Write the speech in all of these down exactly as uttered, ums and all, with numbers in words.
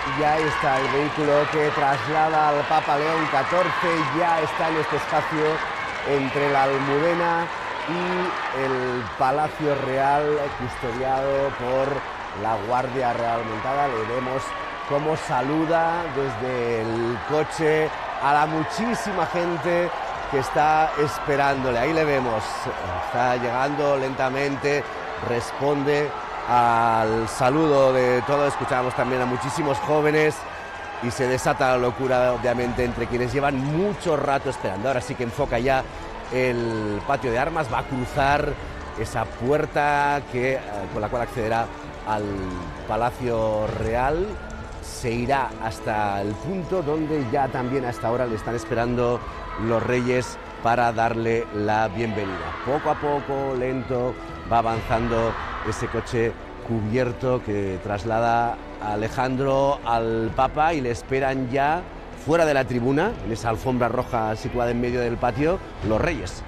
Ya está el vehículo que traslada al Papa León catorce, ya está en este espacio entre la Almudena y el Palacio Real, custodiado por la Guardia Real montada. Le vemos cómo saluda desde el coche a la muchísima gente que está esperándole. Ahí le vemos, está llegando lentamente, responde al saludo de todos. Escuchamos también a muchísimos jóvenes y se desata la locura, obviamente, entre quienes llevan mucho rato esperando. Ahora sí que enfoca ya el patio de armas, va a cruzar esa puerta que, eh, con la cual accederá al Palacio Real. Se irá hasta el punto donde ya también hasta ahora le están esperando los reyes para darle la bienvenida. Poco a poco, lento, va avanzando ese coche cubierto que traslada a Alejandro al Papa y le esperan ya fuera de la tribuna, en esa alfombra roja situada en medio del patio, los reyes.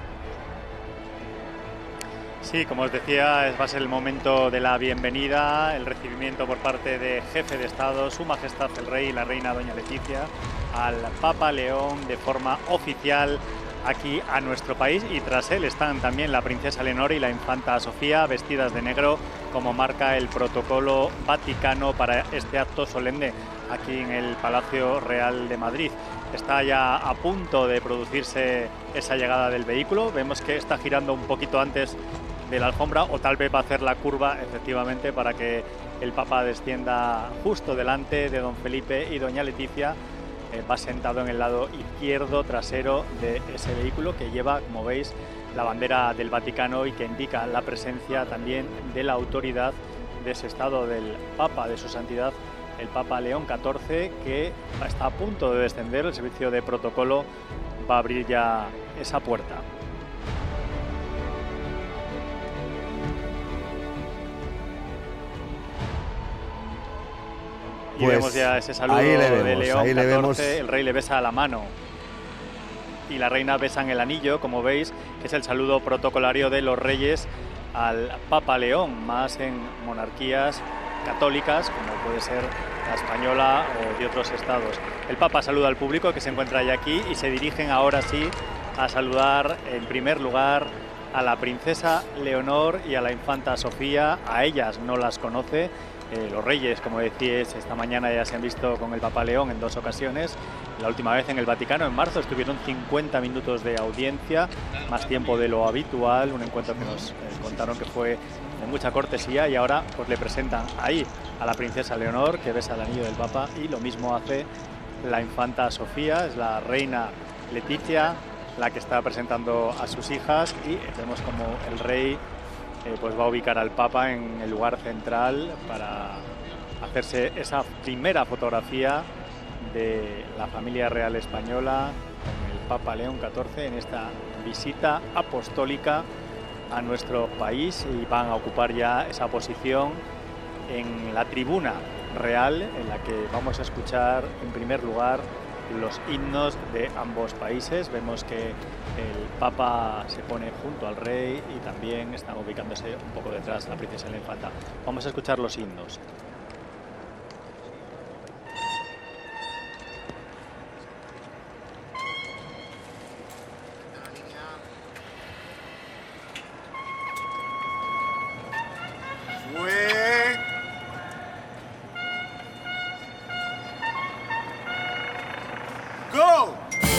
Sí, como os decía, va a ser el momento de la bienvenida, el recibimiento por parte de jefe de Estado, Su Majestad el Rey y la Reina Doña Leticia, al Papa León de forma oficial aquí a nuestro país, y tras él están también la princesa Leonor y la infanta Sofía vestidas de negro, como marca el protocolo vaticano para este acto solemne aquí en el Palacio Real de Madrid. Está ya a punto de producirse esa llegada del vehículo. Vemos que está girando un poquito antes de la alfombra, o tal vez va a hacer la curva efectivamente para que el Papa descienda justo delante de don Felipe y doña Leticia. Eh, va sentado en el lado izquierdo trasero de ese vehículo que lleva, como veis, la bandera del Vaticano y que indica la presencia también de la autoridad de ese estado, del Papa, de su santidad, el Papa León catorce, que está a punto de descender. El servicio de protocolo va a abrir ya esa puerta. Y Pues vemos ya ese saludo ahí le vemos, de León ahí le catorce, vemos. el rey le besa la mano y la reina besa en el anillo, como veis, que es el saludo protocolario de los reyes al Papa León, más en monarquías católicas, como puede ser la española o de otros estados. El Papa saluda al público que se encuentra ya aquí y se dirigen ahora sí a saludar en primer lugar a la princesa Leonor y a la infanta Sofía. A ellas no las conoce. Eh, los reyes, como decíais, esta mañana ya se han visto con el Papa León en dos ocasiones. La última vez en el Vaticano, en marzo, estuvieron cincuenta minutos de audiencia, más tiempo de lo habitual, un encuentro que nos eh, contaron que fue de mucha cortesía, y ahora pues le presentan ahí a la princesa Leonor, que besa el anillo del Papa, y lo mismo hace la infanta Sofía. Es la reina Leticia la que está presentando a sus hijas, y vemos como el rey Eh, pues va a ubicar al Papa en el lugar central para hacerse esa primera fotografía de la familia real española con el Papa León catorce en esta visita apostólica a nuestro país, y van a ocupar ya esa posición en la tribuna real, en la que vamos a escuchar en primer lugar los himnos de ambos países. Vemos que el Papa se pone junto al rey y también están ubicándose un poco detrás la princesa y la infanta. Vamos a escuchar los himnos. Go!